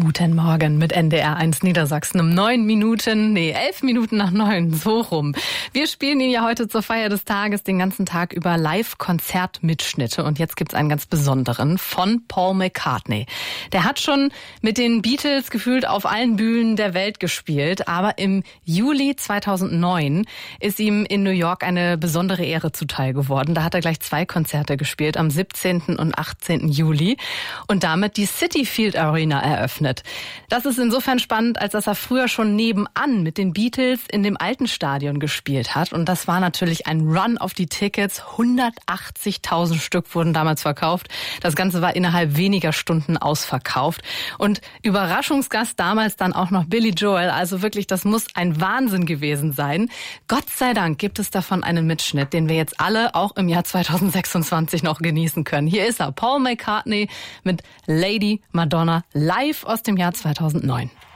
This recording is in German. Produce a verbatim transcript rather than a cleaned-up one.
Guten Morgen mit N D R eins Niedersachsen um neun Minuten, nee, elf Minuten nach neun, so rum. Wir spielen Ihnen ja heute zur Feier des Tages den ganzen Tag über Live-Konzertmitschnitte und jetzt gibt's einen ganz besonderen von Paul McCartney. Der hat schon mit den Beatles gefühlt auf allen Bühnen der Welt gespielt, aber im Juli zweitausendneun ist ihm in New York eine besondere Ehre zuteil geworden. Da hat er gleich zwei Konzerte gespielt, am siebzehnten und achtzehnten Juli und damit die Citi Field Arena eröffnet. Das ist insofern spannend, als dass er früher schon nebenan mit den Beatles in dem alten Stadion gespielt hat. Und das war natürlich ein Run auf die Tickets. hundertachtzigtausend Stück wurden damals verkauft. Das Ganze war innerhalb weniger Stunden ausverkauft. Und Überraschungsgast damals dann auch noch Billy Joel. Also wirklich, das muss ein Wahnsinn gewesen sein. Gott sei Dank gibt es davon einen Mitschnitt, den wir jetzt alle auch im Jahr zweitausendsechsundzwanzig noch genießen können. Hier ist er, Paul McCartney mit Lady Madonna live aus dem Jahr zweitausendneun.